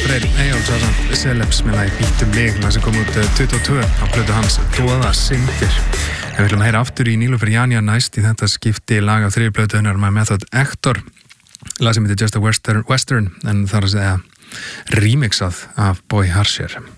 Freyr Eyjólfs ásamt Celebs með lagi Bítum mig, lag sem kom út 22 á plötu hans Doða syndir. En við viljum heyra aftur í Nílufar Janja næst í þetta skipti lag af þriðju plötu hennar My Method Actor, lag sem heitir Just a Western en þar að segja remixað af Boy Harsher.